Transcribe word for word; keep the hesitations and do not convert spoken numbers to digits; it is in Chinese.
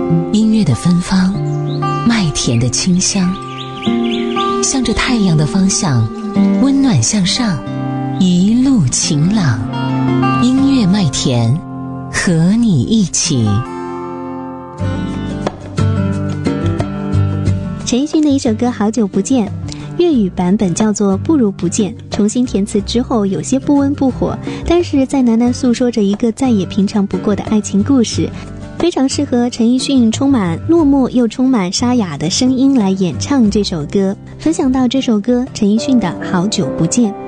音乐的芬芳，麦田的清香，向着太阳的方向，温暖向上，一路晴朗。音乐麦田，和你一起。 陈奕迅的一首歌《好久不见》，粤语版本叫做《不如不见》，重新填词之后有些不温不火，但是在喃喃诉说着一个再也平常不过的爱情故事，非常适合陈奕迅充满落寞又充满沙哑的声音来演唱这首歌。分享到这首歌，陈奕迅的《好久不见》。